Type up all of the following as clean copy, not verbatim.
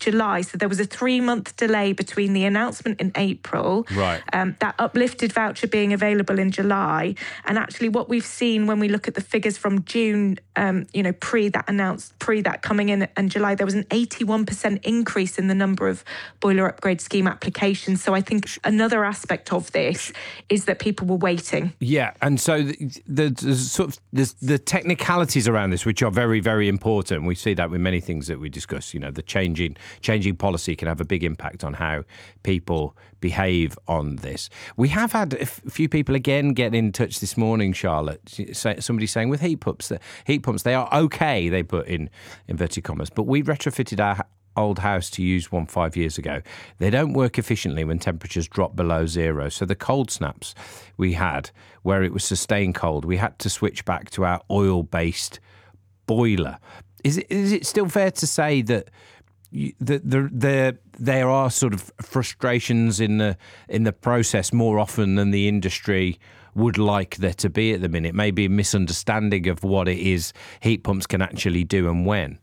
July. So there was a 3-month delay between the announcement in April, right, that uplifted voucher being available in July. And actually what we've seen when we look at the figures from June, pre that coming in, and July, there was an 81% increase in the number of boiler upgrade scheme applications. So I think another aspect of this is that people were waiting. Yeah, and so the technicalities around this, which are very, very important. We see that with many things that we discuss. The changing policy can have a big impact on how people behave on this. We have had a few people again get in touch this morning, Charlotte. Somebody saying with heat pumps, they are okay. They put in inverted commas, but we retrofitted our old house to use one 5 years ago. They don't work efficiently when temperatures drop below zero. So the cold snaps we had, where it was sustained cold, we had to switch back to our oil-based boiler. Is it still fair to say that there are sort of frustrations in the process more often than the industry would like there to be at the minute? Maybe a misunderstanding of what it is heat pumps can actually do and when?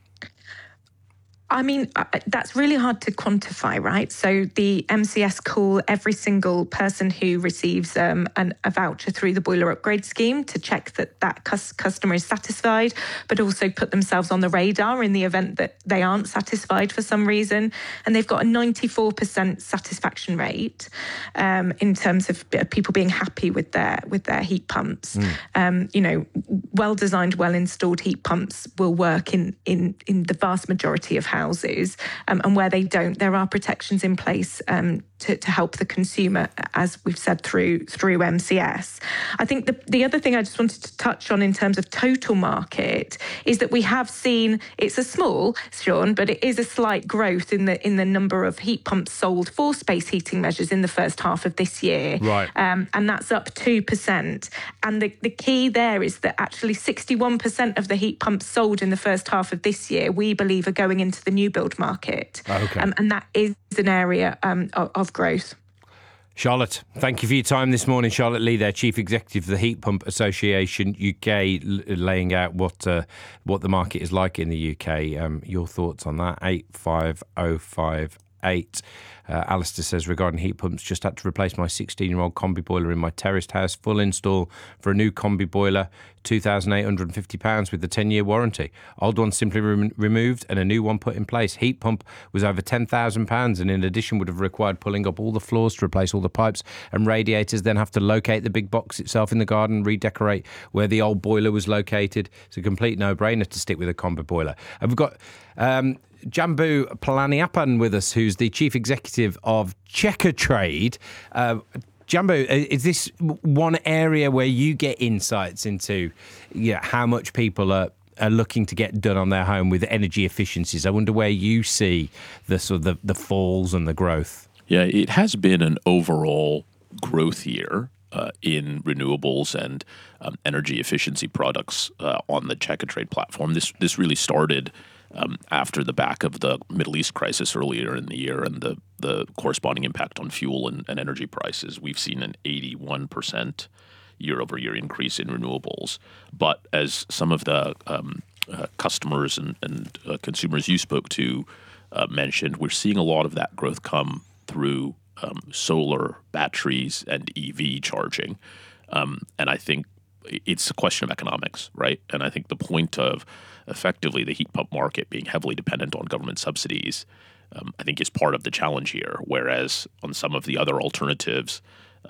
I mean, that's really hard to quantify, right? So the MCS call every single person who receives a voucher through the boiler upgrade scheme to check that customer is satisfied, but also put themselves on the radar in the event that they aren't satisfied for some reason. And they've got a 94% satisfaction rate in terms of people being happy with their heat pumps. Well-designed, well-installed heat pumps will work in the vast majority of houses. And where they don't, there are protections in place to help the consumer, as we've said, through MCS. I think the other thing I just wanted to touch on in terms of total market is that we have seen, it's a small, Sean, but it is a slight growth in the number of heat pumps sold for space heating measures in the first half of this year. Right. And that's up 2%. And the key there is that actually 61% of the heat pumps sold in the first half of this year, we believe, are going into the new build market. Okay. And that is an area of growth. Charlotte, thank you for your time this morning. Charlotte Lee there, Chief Executive of the Heat Pump Association UK, laying out what the market is like in the UK. Your thoughts on that? 85058. Alistair says, regarding heat pumps, just had to replace my 16-year-old combi boiler in my terraced house. Full install for a new combi boiler, £2,850 with the 10-year warranty. Old one simply removed and a new one put in place. Heat pump was over £10,000 and in addition would have required pulling up all the floors to replace all the pipes and radiators, then have to locate the big box itself in the garden, redecorate where the old boiler was located. It's a complete no-brainer to stick with a combi boiler. And we've got Jambu Palaniappan with us, who's the Chief Executive of Checkatrade. Jambu, is this one area where you get insights into how much people are looking to get done on their home with energy efficiencies? I wonder where you see the falls and the growth. Yeah, it has been an overall growth year in renewables and energy efficiency products on the Checkatrade platform. This really started after the back of the Middle East crisis earlier in the year and the corresponding impact on fuel and energy prices. We've seen an 81% year-over-year increase in renewables. But as some of the customers and consumers you spoke to mentioned, we're seeing a lot of that growth come through solar, batteries, and EV charging. And I think it's a question of economics, right? And I think the point of effectively the heat pump market being heavily dependent on government subsidies, I think is part of the challenge here. Whereas on some of the other alternatives,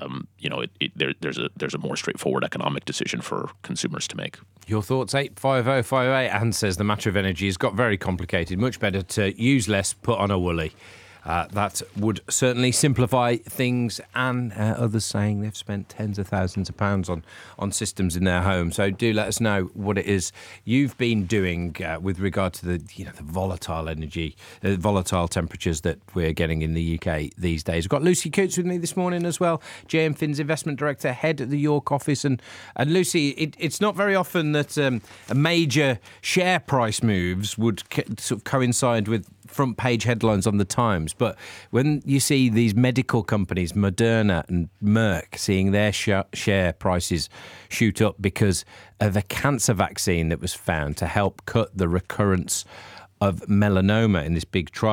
there's a more straightforward economic decision for consumers to make. Your thoughts? 85058. Anne says the matter of energy has got very complicated. Much better to use less, put on a woolly. That would certainly simplify things, and others saying they've spent tens of thousands of pounds on systems in their home. So do let us know what it is you've been doing with regard to the volatile energy, volatile temperatures that we're getting in the UK these days. We've got Lucy Cootes with me this morning as well, JM Finn's Investment Director, head at the York office. And Lucy, it's not very often that a major share price moves would sort of coincide with front page headlines on the Times, but when you see these medical companies, Moderna and Merck, seeing their share prices shoot up because of a cancer vaccine that was found to help cut the recurrence of melanoma in this big trial.